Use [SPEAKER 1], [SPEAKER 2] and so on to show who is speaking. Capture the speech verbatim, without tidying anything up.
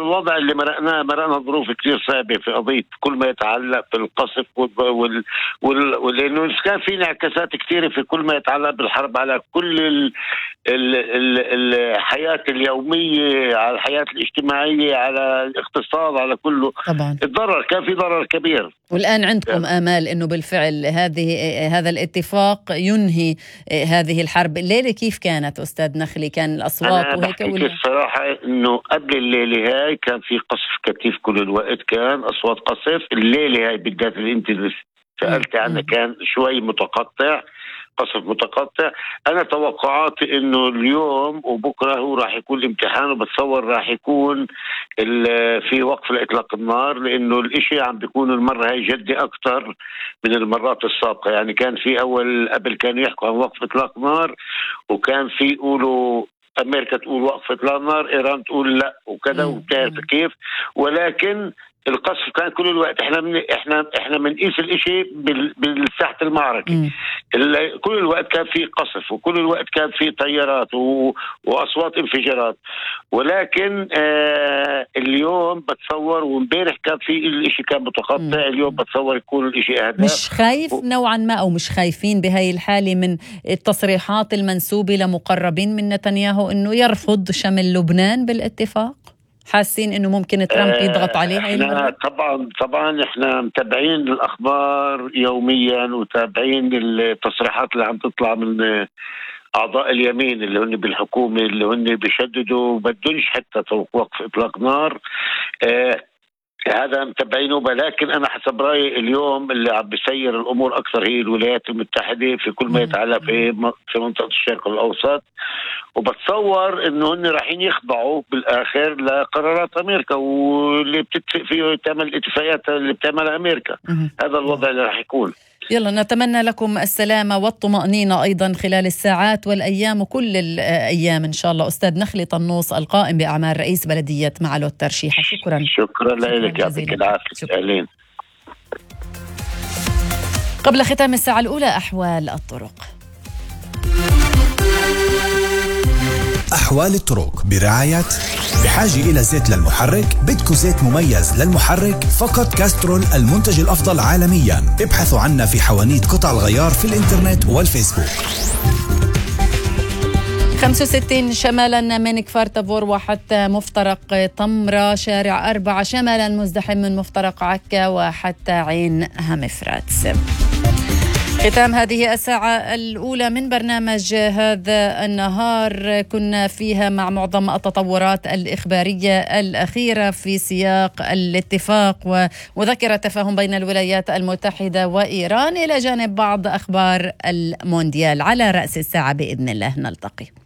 [SPEAKER 1] الوضع اللي مرقناه مرقنا ظروف كثير صعبة في قضية كل ما يتعلق بالقصف وال وال ولأنه كان في انعكاسات كثيرة في كل ما يتعلق بالحرب على كل ال ال ال الحياة اليومية، على الحياة الاجتماعية، على الاقتصاد، على كله.
[SPEAKER 2] طبعا
[SPEAKER 1] الضرر كان في ضرر كبير.
[SPEAKER 2] والآن عندكم آمال إنه بالفعل هذه هذا الاتفاق ينهي هذه الحرب. الليلة كيف كانت أستاذ نخلي؟ كان الأصوات
[SPEAKER 1] أنا
[SPEAKER 2] وهيك
[SPEAKER 1] ولا الصراحة إنه قبل الليلة هاي كان في قصف كثيف كل الوقت، كان أصوات قصف. الليلة هاي بالذات اللي أنت سألت عنها كان شوي متقطع، قصف متقطع. أنا توقعاتي إنه اليوم وبكرة هو راح يكون الامتحان، وبتصور راح يكون في وقف لإطلاق النار، لأنه الإشي عم بيكون المرة هاي جدي أكتر من المرات السابقة. يعني كان في أول قبل كانوا يحكوا عن وقف إطلاق نار، وكان في يقولوا أمريكا تقول وقف إطلاق نار، إيران تقول لا، وكذا وكذا كيف. ولكن القصف كان كل الوقت. احنا من احنا احنا بنقيس الاشي بالساحه المعركه. كل الوقت كان في قصف، وكل الوقت كان في طيارات و... واصوات انفجارات. ولكن آه اليوم بتصور، وامبارح كان في الاشي كان متقطع. مم. اليوم بتصور يكون الاشي اهدى.
[SPEAKER 2] مش خايف و... نوعا ما، او مش خايفين بهاي الحاله من التصريحات المنسوبه لمقربين من نتنياهو انه يرفض شمل لبنان بالاتفاق؟ حاسين انه ممكن ترامب يضغط عليه؟
[SPEAKER 1] احنا طبعا طبعا احنا متابعين الاخبار يوميا، وتابعين التصريحات اللي عم تطلع من اعضاء اليمين اللي هن بالحكومه، اللي هن بيشددوا بدونش حتى وقف اطلاق نار. اه هذا متابعينه. ولكن انا حسب رايي اليوم اللي عم بيسير الامور اكثر هي الولايات المتحده في كل ما يتعلق في في منطقه الشرق الاوسط. وبتصور انه هن رايحين يخضعوا بالاخر لقرارات امريكا، واللي بتتفق فيه تعمل الاتفاقيات اللي بتعملها امريكا. هذا الوضع اللي راح يكون.
[SPEAKER 2] يلا نتمنى لكم السلامة والطمأنينة أيضا خلال الساعات والأيام وكل الأيام إن شاء الله. أستاذ نخلي طنوس القائم بأعمال رئيس بلدية معلو الترشيحة، شكرا.
[SPEAKER 1] شكرا لك، يعطيك العافية. أهلين.
[SPEAKER 2] قبل ختام الساعة الأولى أحوال الطرق.
[SPEAKER 3] أحوال الطرق برعاية بحاجة إلى زيت للمحرك؟ بدكو زيت مميز للمحرك؟ فقط كاسترول المنتج الأفضل عالميا. ابحثوا عنا في حوانيت قطع الغيار في الإنترنت والفيسبوك.
[SPEAKER 2] خمسة وستين شمالا من كفار تافور وحتى مفترق طمرة، شارع أربعة شمالا مزدحم من مفترق عكا وحتى عين همفرات. ختام هذه الساعة الأولى من برنامج هذا النهار، كنا فيها مع معظم التطورات الإخبارية الأخيرة في سياق الاتفاق ومذكرة تفاهم بين الولايات المتحدة وإيران، إلى جانب بعض أخبار المونديال. على رأس الساعة بإذن الله نلتقي.